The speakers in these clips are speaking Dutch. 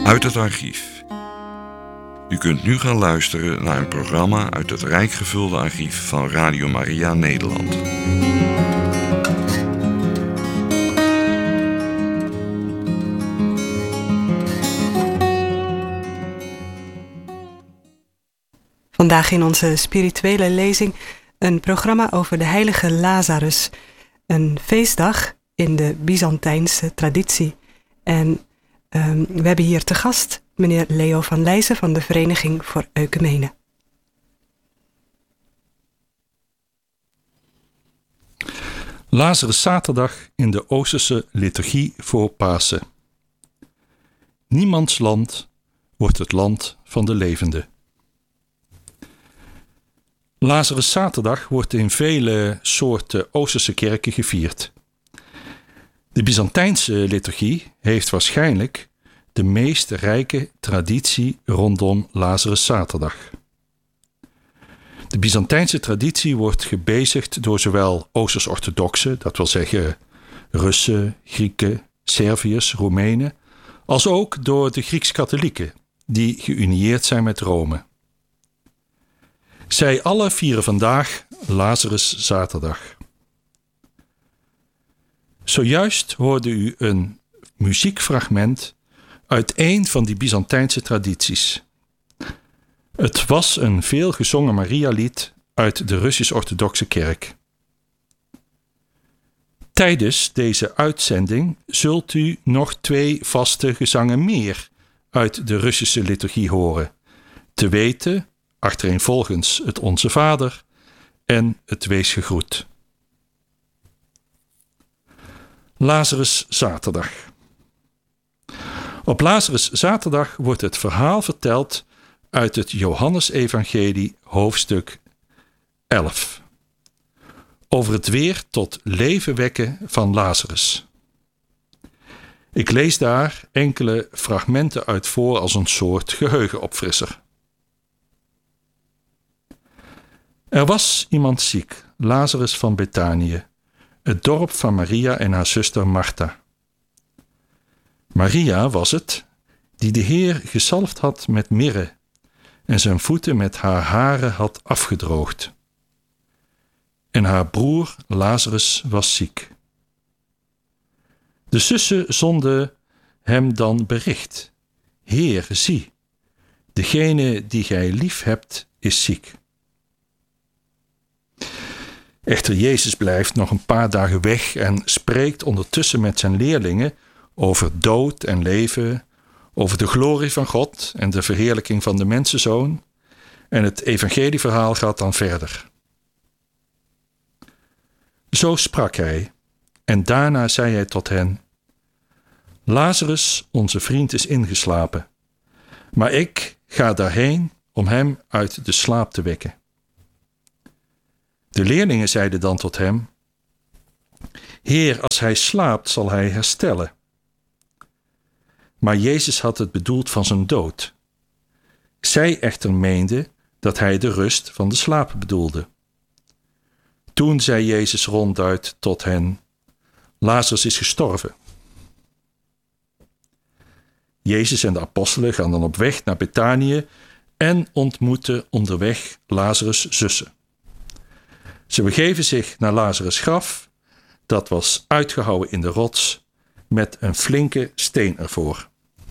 Uit het archief. U kunt nu gaan luisteren naar een programma uit het rijk gevulde archief van Radio Maria Nederland. Vandaag in onze spirituele lezing een programma over de heilige Lazarus. Een feestdag in de Byzantijnse traditie. En we hebben hier te gast meneer Leo van Leijzen van de Vereniging voor Oekumene. Lazarus zaterdag in de Oosterse liturgie voor Pasen. Niemands land wordt het land van de levenden. Lazarus zaterdag wordt in vele soorten Oosterse kerken gevierd. De Byzantijnse liturgie heeft waarschijnlijk de meest rijke traditie rondom Lazarus zaterdag. De Byzantijnse traditie wordt gebezigd door zowel Oosters-orthodoxen, dat wil zeggen Russen, Grieken, Serviërs, Roemenen, als ook door de Grieks-katholieken, die geünieerd zijn met Rome. Zij alle vieren vandaag Lazarus zaterdag. Zojuist hoorde u een muziekfragment uit een van die Byzantijnse tradities. Het was een veelgezongen Marialied uit de Russisch-orthodoxe kerk. Tijdens deze uitzending zult u nog 2 vaste gezangen meer uit de Russische liturgie horen, te weten achtereenvolgens het Onze Vader en het Wees gegroet. Lazarus zaterdag. Op Lazarus zaterdag wordt het verhaal verteld uit het Johannesevangelie hoofdstuk 11. Over het weer tot leven wekken van Lazarus. Ik lees daar enkele fragmenten uit voor als een soort geheugenopfrisser. Er was iemand ziek, Lazarus van Betanië, het dorp van Maria en haar zuster Martha. Maria was het die de Heer gezalfd had met mirre en zijn voeten met haar haren had afgedroogd. En haar broer Lazarus was ziek. De zussen zonden hem dan bericht: Heer, zie, degene die gij lief hebt is ziek. Echter, Jezus blijft nog een paar dagen weg en spreekt ondertussen met zijn leerlingen over dood en leven, over de glorie van God en de verheerlijking van de mensenzoon. En het evangelieverhaal gaat dan verder. Zo sprak hij en daarna zei hij tot hen: Lazarus, onze vriend, is ingeslapen, maar ik ga daarheen om hem uit de slaap te wekken. De leerlingen zeiden dan tot hem: Heer, als hij slaapt, zal hij herstellen. Maar Jezus had het bedoeld van zijn dood. Zij echter meenden dat hij de rust van de slaap bedoelde. Toen zei Jezus ronduit tot hen: Lazarus is gestorven. Jezus en de apostelen gaan dan op weg naar Betanië en ontmoeten onderweg Lazarus' zussen. Ze begeven zich naar Lazarus' graf, dat was uitgehouwen in de rots, met een flinke steen ervoor.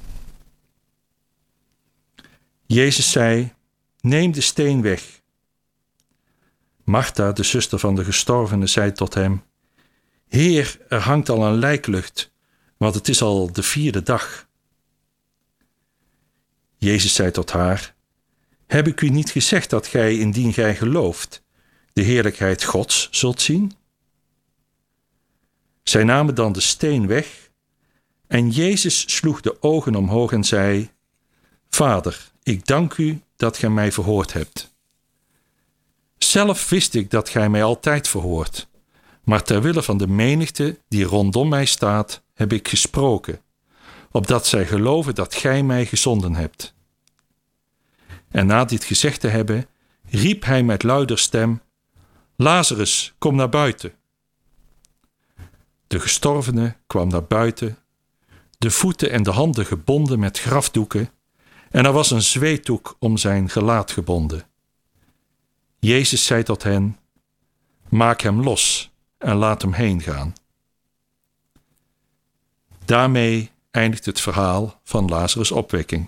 Jezus zei: Neem de steen weg. Martha, de zuster van de gestorvene, zei tot hem: Heer, er hangt al een lijklucht, want het is al de 4e dag. Jezus zei tot haar: Heb ik u niet gezegd dat gij, indien gij gelooft, de heerlijkheid Gods zult zien? Zij namen dan de steen weg en Jezus sloeg de ogen omhoog en zei: Vader, ik dank u dat gij mij verhoord hebt. Zelf wist ik dat gij mij altijd verhoort, maar ter wille van de menigte die rondom mij staat, heb ik gesproken, opdat zij geloven dat gij mij gezonden hebt. En na dit gezegd te hebben, riep hij met luider stem: Lazarus, kom naar buiten. De gestorvene kwam naar buiten, de voeten en de handen gebonden met grafdoeken en er was een zweetdoek om zijn gelaat gebonden. Jezus zei tot hen: maak hem los en laat hem heen gaan. Daarmee eindigt het verhaal van Lazarus' opwekking.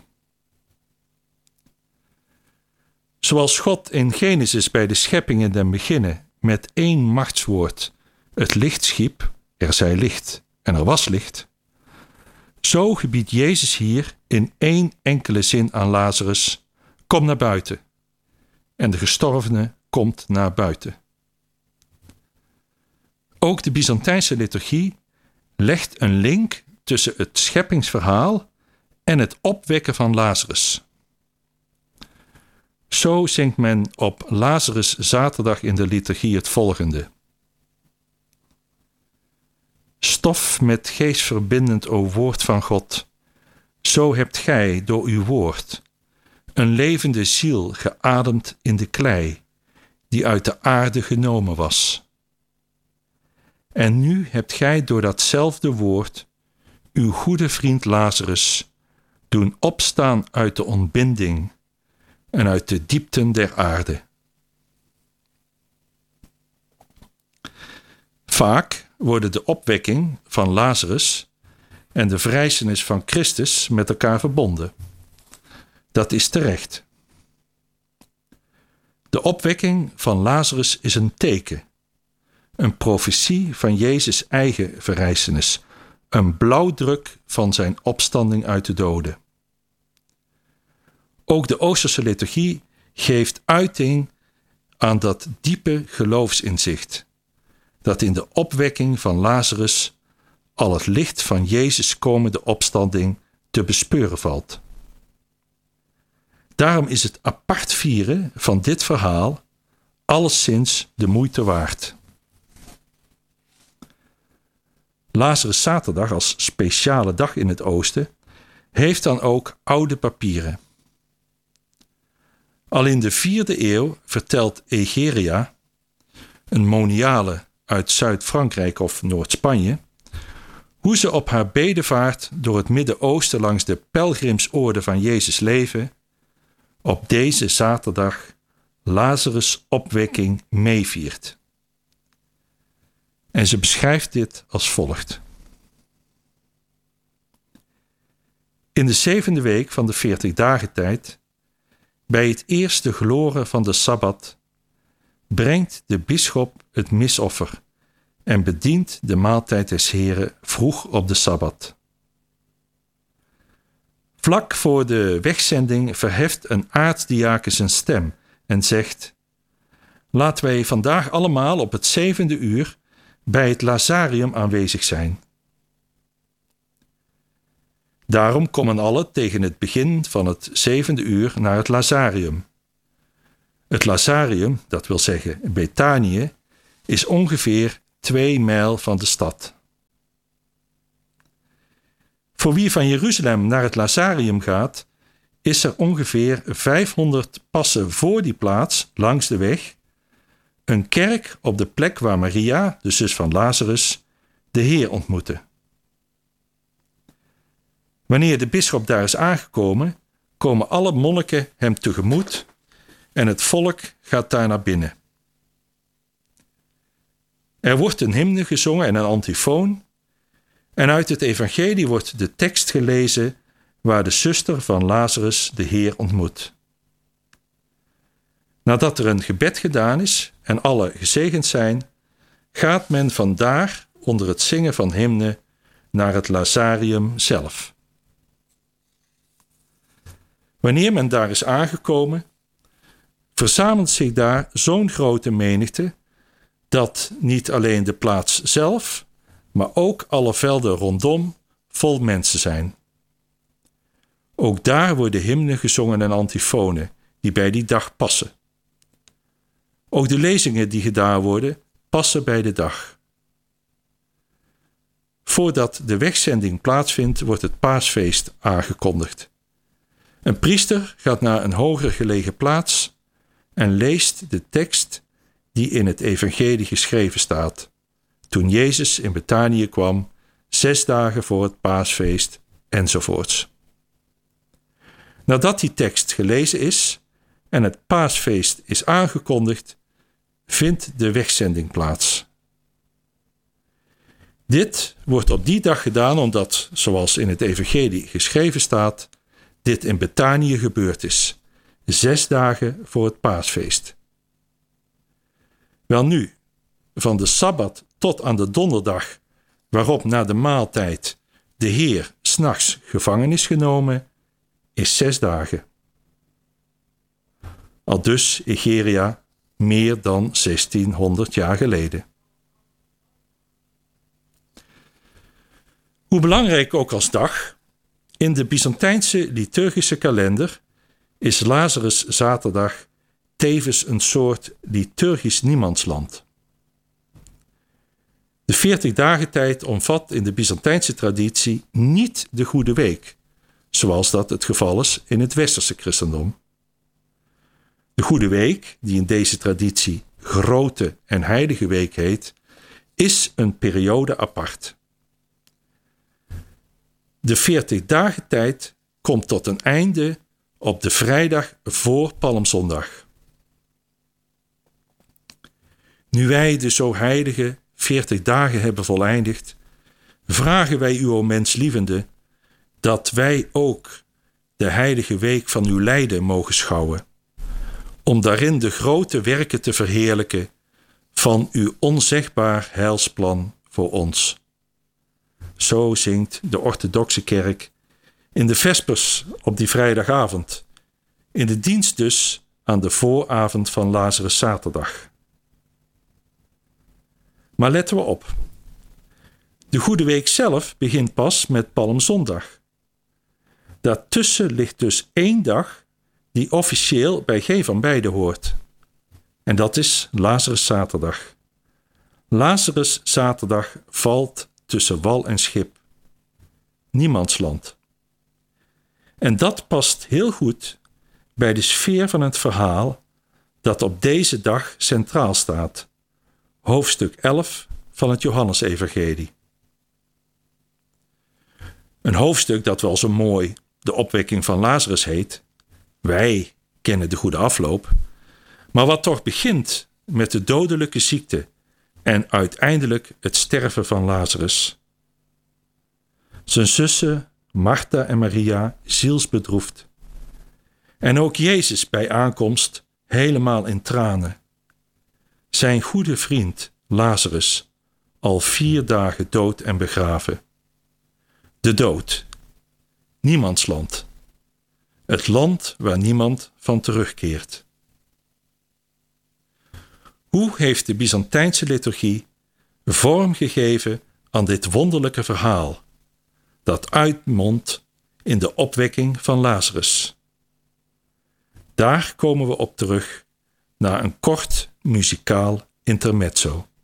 Zoals God in Genesis bij de schepping in den beginnen met één machtswoord het licht schiep, er zij licht en er was licht, zo gebiedt Jezus hier in één enkele zin aan Lazarus: kom naar buiten. En de gestorvene komt naar buiten. Ook de Byzantijnse liturgie legt een link tussen het scheppingsverhaal en het opwekken van Lazarus. Zo zingt men op Lazarus zaterdag in de liturgie het volgende: stof met geest verbindend, o woord van God, zo hebt gij door uw woord een levende ziel geademd in de klei, die uit de aarde genomen was. En nu hebt gij door datzelfde woord uw goede vriend Lazarus doen opstaan uit de ontbinding en uit de diepten der aarde. Vaak worden de opwekking van Lazarus en de vrijzenis van Christus met elkaar verbonden. Dat is terecht. De opwekking van Lazarus is een teken, een profetie van Jezus' eigen verrijzenis, een blauwdruk van zijn opstanding uit de doden. Ook de Oosterse liturgie geeft uiting aan dat diepe geloofsinzicht, dat in de opwekking van Lazarus al het licht van Jezus' komende opstanding te bespeuren valt. Daarom is het apart vieren van dit verhaal alleszins de moeite waard. Lazarus zaterdag als speciale dag in het oosten heeft dan ook oude papieren. Al in de 4e eeuw vertelt Egeria, een moniale uit Zuid-Frankrijk of Noord-Spanje, hoe ze op haar bedevaart door het Midden-Oosten langs de pelgrimsorde van Jezus' leven op deze zaterdag Lazarus' opwekking meeviert. En ze beschrijft dit als volgt. In de 7e week van de 40-dagentijd, bij het eerste gloren van de Sabbat, brengt de bisschop het misoffer en bedient de maaltijd des Heren vroeg op de Sabbat. Vlak voor de wegzending verheft een aartsdiaken zijn stem en zegt: laten wij vandaag allemaal op het 7e uur bij het Lazarium aanwezig zijn. Daarom komen allen tegen het begin van het 7e uur naar het Lazarium. Het Lazarium, dat wil zeggen Betanië, is ongeveer 2 mijl van de stad. Voor wie van Jeruzalem naar het Lazarium gaat, is er ongeveer 500 passen voor die plaats, langs de weg, een kerk op de plek waar Maria, de zus van Lazarus, de Heer ontmoette. Wanneer de bisschop daar is aangekomen, komen alle monniken hem tegemoet en het volk gaat daar naar binnen. Er wordt een hymne gezongen en een antifoon, en uit het evangelie wordt de tekst gelezen waar de zuster van Lazarus de Heer ontmoet. Nadat er een gebed gedaan is en alle gezegend zijn, gaat men vandaar onder het zingen van hymne naar het Lazarium zelf. Wanneer men daar is aangekomen, verzamelt zich daar zo'n grote menigte dat niet alleen de plaats zelf, maar ook alle velden rondom vol mensen zijn. Ook daar worden hymnen gezongen en antifonen die bij die dag passen. Ook de lezingen die gedaan worden, passen bij de dag. Voordat de wegzending plaatsvindt, wordt het paasfeest aangekondigd. Een priester gaat naar een hoger gelegen plaats en leest de tekst die in het evangelie geschreven staat, toen Jezus in Betanië kwam, 6 dagen voor het paasfeest enzovoorts. Nadat die tekst gelezen is en het paasfeest is aangekondigd, vindt de wegzending plaats. Dit wordt op die dag gedaan omdat, zoals in het evangelie geschreven staat, dit in Betanië gebeurd is, 6 dagen voor het paasfeest. Welnu, van de Sabbat tot aan de donderdag, waarop na de maaltijd de Heer 's nachts gevangen is genomen, is 6 dagen. Aldus Egeria meer dan 1600 jaar geleden. Hoe belangrijk ook als dag, in de Byzantijnse liturgische kalender is Lazarus Zaterdag tevens een soort liturgisch niemandsland. De 40-dagen-tijd omvat in de Byzantijnse traditie niet de Goede Week, zoals dat het geval is in het westerse christendom. De Goede Week, die in deze traditie Grote en Heilige Week heet, is een periode apart. De 40-dagen-tijd komt tot een einde op de vrijdag voor Palmzondag. Nu wij de zo heilige 40 dagen hebben voleindigd, vragen wij u, o menslievende, dat wij ook de heilige week van uw lijden mogen schouwen, om daarin de grote werken te verheerlijken van uw onzegbaar heilsplan voor ons. Zo zingt de orthodoxe kerk in de vespers op die vrijdagavond, in de dienst dus aan de vooravond van Lazarus Zaterdag. Maar letten we op. De Goede Week zelf begint pas met Palmzondag. Daartussen ligt dus 1 dag die officieel bij geen van beide hoort. En dat is Lazarus Zaterdag. Lazarus Zaterdag valt tussen wal en schip. Niemandsland. En dat past heel goed bij de sfeer van het verhaal dat op deze dag centraal staat. Hoofdstuk 11 van het Johannesevangelie. Een hoofdstuk dat wel zo mooi de opwekking van Lazarus heet. Wij kennen de goede afloop. Maar wat toch begint met de dodelijke ziekte en uiteindelijk het sterven van Lazarus. Zijn zussen Martha en Maria zielsbedroefd. En ook Jezus bij aankomst helemaal in tranen. Zijn goede vriend Lazarus al 4 dagen dood en begraven. De dood. Niemandsland. Het land waar niemand van terugkeert. Hoe heeft de Byzantijnse liturgie vorm gegeven aan dit wonderlijke verhaal, dat uitmondt in de opwekking van Lazarus? Daar komen we op terug na een kort muzikaal intermezzo.